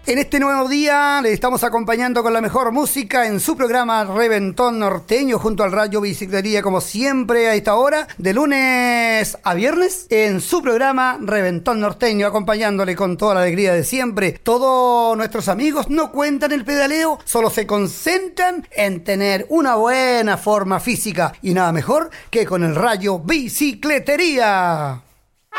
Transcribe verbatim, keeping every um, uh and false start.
En este nuevo día le estamos acompañando con la mejor música en su programa Reventón Norteño junto al Radio Bicicletería, como siempre a esta hora, de lunes a viernes, en su programa Reventón Norteño, acompañándole con toda la alegría de siempre. Todos nuestros amigos no cuentan el pedaleo, solo se concentran en tener una buena forma física y nada mejor que con el Radio Bicicletería.